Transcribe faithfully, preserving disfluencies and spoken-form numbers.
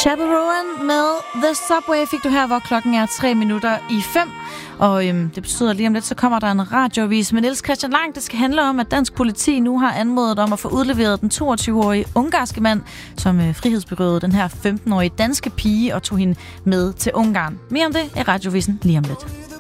Chappell Rowan med The Subway fik du her, hvor klokken er tre minutter i fem. Og øhm, det betyder lige om lidt, så kommer der en radioavis med Niels Christian Lang. Det skal handle om, at dansk politi nu har anmodet om at få udleveret den toogtyve-årige ungarske mand, som øh, frihedsberøvede den her femten-årige danske pige og tog hende med til Ungarn. Mere om det er radiovisen lige om lidt.